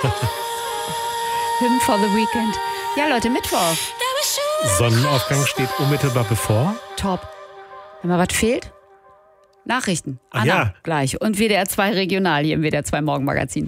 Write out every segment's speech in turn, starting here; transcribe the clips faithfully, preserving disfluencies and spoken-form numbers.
Hymn for the Weekend. Ja, Leute, Mittwoch. Sonnenaufgang steht unmittelbar bevor. Top. Wenn mal was fehlt? Nachrichten. Ah, Anna, ja. gleich. Und W D R zwei Regional hier im W D R zwei Morgenmagazin.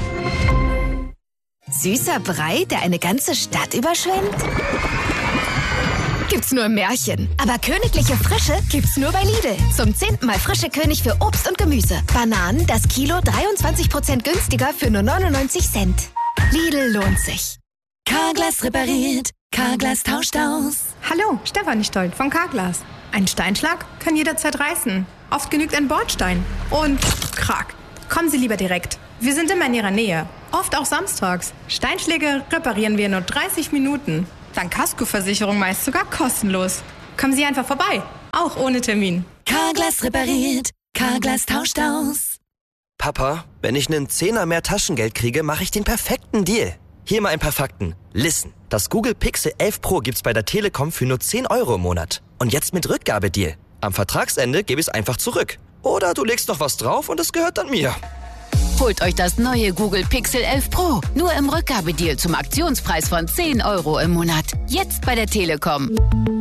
Süßer Brei, der eine ganze Stadt überschwemmt? Gibt's nur im Märchen. Aber königliche Frische gibt's nur bei Lidl. Zum zehnten Mal frische König für Obst und Gemüse. Bananen das Kilo dreiundzwanzig Prozent günstiger für nur neunundneunzig Cent. Lidl lohnt sich. Carglass repariert. Carglass tauscht aus. Hallo, Stefanie Stolt von Carglass. Ein Steinschlag kann jederzeit reißen. Oft genügt ein Bordstein. Und krack. Kommen Sie lieber direkt. Wir sind immer in Ihrer Nähe. Oft auch samstags. Steinschläge reparieren wir in nur dreißig Minuten. Dank Kaskoversicherung meist sogar kostenlos. Kommen Sie einfach vorbei. Auch ohne Termin. Carglass repariert. Carglass tauscht aus. Papa, wenn ich einen Zehner mehr Taschengeld kriege, mache ich den perfekten Deal. Hier mal ein paar Fakten. Listen, das Google Pixel elf Pro gibt's bei der Telekom für nur zehn Euro im Monat. Und jetzt mit Rückgabedeal. Am Vertragsende gebe ich es einfach zurück. Oder du legst noch was drauf und es gehört dann mir. Holt euch das neue Google Pixel elf Pro. Nur im Rückgabedeal zum Aktionspreis von zehn Euro im Monat. Jetzt bei der Telekom.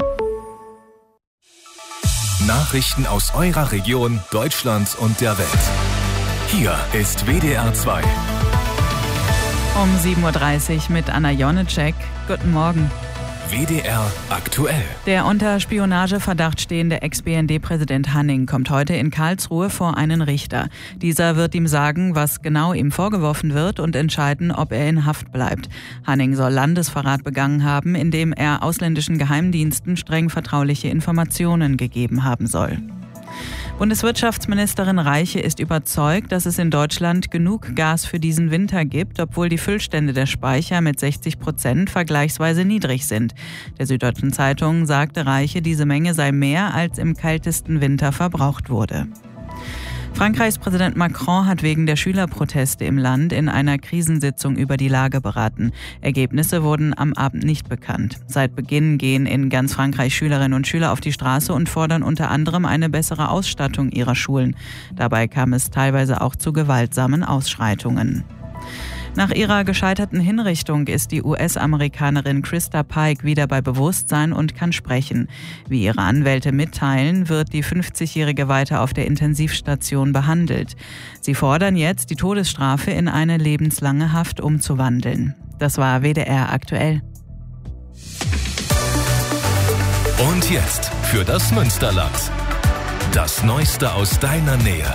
Nachrichten aus eurer Region, Deutschland und der Welt. Hier ist W D R zwei. Um sieben Uhr dreißig mit Anna Jonecek. Guten Morgen. W D R aktuell. Der unter Spionageverdacht stehende Ex-B N D-Präsident Hanning kommt heute in Karlsruhe vor einen Richter. Dieser wird ihm sagen, was genau ihm vorgeworfen wird und entscheiden, ob er in Haft bleibt. Hanning soll Landesverrat begangen haben, indem er ausländischen Geheimdiensten streng vertrauliche Informationen gegeben haben soll. Bundeswirtschaftsministerin Reiche ist überzeugt, dass es in Deutschland genug Gas für diesen Winter gibt, obwohl die Füllstände der Speicher mit sechzig Prozent vergleichsweise niedrig sind. Der Süddeutschen Zeitung sagte Reiche, diese Menge sei mehr, als im kältesten Winter verbraucht wurde. Frankreichs Präsident Macron hat wegen der Schülerproteste im Land in einer Krisensitzung über die Lage beraten. Ergebnisse wurden am Abend nicht bekannt. Seit Beginn gehen in ganz Frankreich Schülerinnen und Schüler auf die Straße und fordern unter anderem eine bessere Ausstattung ihrer Schulen. Dabei kam es teilweise auch zu gewaltsamen Ausschreitungen. Nach ihrer gescheiterten Hinrichtung ist die U S-Amerikanerin Krista Pike wieder bei Bewusstsein und kann sprechen. Wie ihre Anwälte mitteilen, wird die fünfzigjährige weiter auf der Intensivstation behandelt. Sie fordern jetzt, die Todesstrafe in eine lebenslange Haft umzuwandeln. Das war W D R aktuell. Und jetzt für das Münsterland. Das Neueste aus deiner Nähe.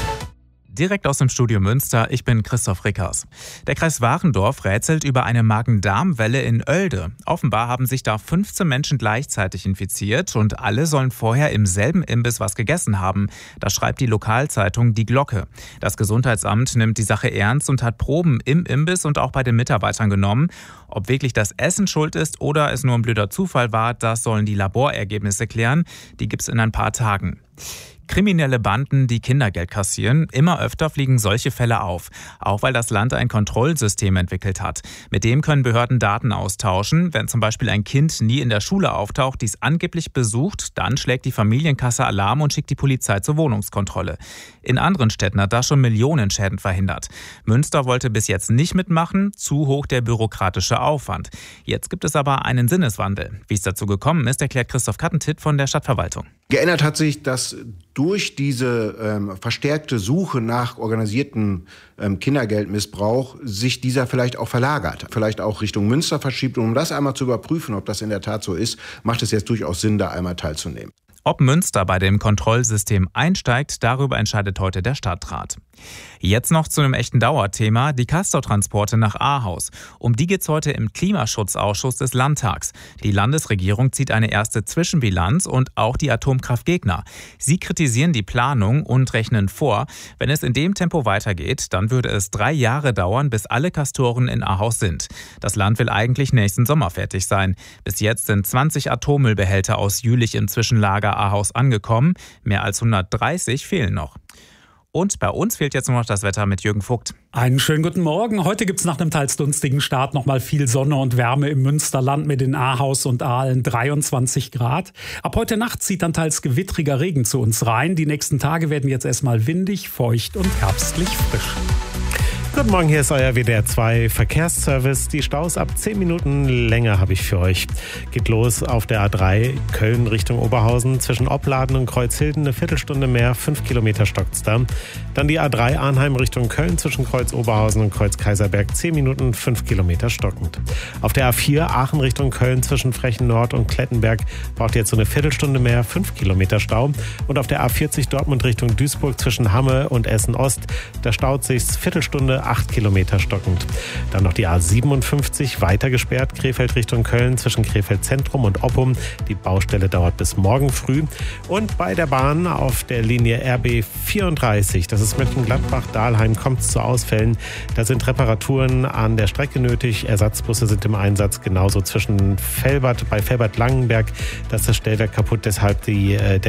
Direkt aus dem Studio Münster, ich bin Christoph Rickers. Der Kreis Warendorf rätselt über eine Magen-Darm-Welle in Oelde. Offenbar haben sich da fünfzehn Menschen gleichzeitig infiziert und alle sollen vorher im selben Imbiss was gegessen haben. Das schreibt die Lokalzeitung Die Glocke. Das Gesundheitsamt nimmt die Sache ernst und hat Proben im Imbiss und auch bei den Mitarbeitern genommen. Ob wirklich das Essen schuld ist oder es nur ein blöder Zufall war, das sollen die Laborergebnisse klären. Die gibt's in ein paar Tagen. Kriminelle Banden, die Kindergeld kassieren. Immer öfter fliegen solche Fälle auf. Auch weil das Land ein Kontrollsystem entwickelt hat. Mit dem können Behörden Daten austauschen. Wenn zum Beispiel ein Kind nie in der Schule auftaucht, dies angeblich besucht, dann schlägt die Familienkasse Alarm und schickt die Polizei zur Wohnungskontrolle. In anderen Städten hat das schon Millionen Schäden verhindert. Münster wollte bis jetzt nicht mitmachen, zu hoch der bürokratische Aufwand. Jetzt gibt es aber einen Sinneswandel. Wie es dazu gekommen ist, erklärt Christoph Kattentitt von der Stadtverwaltung. Geändert hat sich, dass durch diese ähm, verstärkte Suche nach organisierten ähm, Kindergeldmissbrauch sich dieser vielleicht auch verlagert, vielleicht auch Richtung Münster verschiebt. Und um das einmal zu überprüfen, ob das in der Tat so ist, macht es jetzt durchaus Sinn, da einmal teilzunehmen. Ob Münster bei dem Kontrollsystem einsteigt, darüber entscheidet heute der Stadtrat. Jetzt noch zu einem echten Dauerthema, die Castortransporte nach Ahaus. Um die geht's heute im Klimaschutzausschuss des Landtags. Die Landesregierung zieht eine erste Zwischenbilanz und auch die Atomkraftgegner. Sie kritisieren die Planung und rechnen vor, wenn es in dem Tempo weitergeht, dann würde es drei Jahre dauern, bis alle Castoren in Ahaus sind. Das Land will eigentlich nächsten Sommer fertig sein. Bis jetzt sind zwanzig Atommüllbehälter aus Jülich im Zwischenlager Ahaus angekommen. Mehr als hundertdreißig fehlen noch. Und bei uns fehlt jetzt nur noch das Wetter mit Jürgen Vogt. Einen schönen guten Morgen. Heute gibt es nach einem teils dunstigen Start nochmal viel Sonne und Wärme im Münsterland mit den Ahaus und Aalen dreiundzwanzig Grad. Ab heute Nacht zieht dann teils gewittriger Regen zu uns rein. Die nächsten Tage werden jetzt erstmal windig, feucht und herbstlich frisch. Guten Morgen, hier ist euer W D R zwei Verkehrsservice. Die Staus ab zehn Minuten länger habe ich für euch. Geht los auf der A drei Köln Richtung Oberhausen. Zwischen Opladen und Kreuzhilden eine Viertelstunde mehr, fünf Kilometer stockt's da. Dann die A drei Arnheim Richtung Köln zwischen Kreuz Oberhausen und Kreuz Kaiserberg. zehn Minuten, fünf Kilometer stockend. Auf der A vier Aachen Richtung Köln zwischen Frechen Nord und Klettenberg braucht ihr jetzt so eine Viertelstunde mehr, fünf Kilometer Stau. Und auf der A vierzig Dortmund Richtung Duisburg zwischen Hamme und Essen Ost, da staut sich's Viertelstunde, acht Kilometer stockend. Dann noch die A siebenundfünfzig, weiter gesperrt, Krefeld Richtung Köln zwischen Krefeld Zentrum und Oppum. Die Baustelle dauert bis morgen früh. Und bei der Bahn auf der Linie R B vierunddreißig, das ist Mönchengladbach-Dahlheim, kommt es zu Ausfällen. Da sind Reparaturen an der Strecke nötig. Ersatzbusse sind im Einsatz, genauso zwischen Velbert, bei Velbert-Langenberg. Da ist das Stellwerk kaputt, deshalb die, äh, der